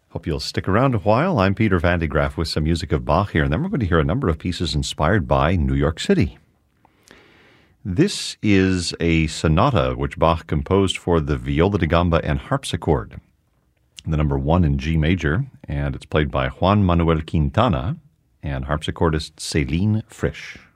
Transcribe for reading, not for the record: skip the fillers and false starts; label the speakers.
Speaker 1: Hope you'll stick around a while. I'm Peter Van de Graaff with some music of Bach here, and then we're going to hear a number of pieces inspired by New York City. This is a sonata which Bach composed for the viola da gamba and harpsichord, the number 1 in G major, and it's played by Juan Manuel Quintana and harpsichordist Céline Frisch.